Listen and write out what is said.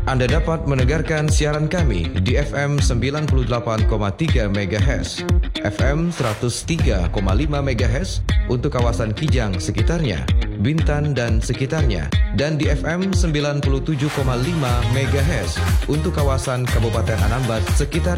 Anda dapat mendengarkan siaran kami di FM 98,3 MHz, FM 103,5 MHz untuk kawasan Kijang sekitarnya, Bintan dan sekitarnya, dan di FM 97,5 MHz untuk kawasan Kabupaten Anambas sekitarnya.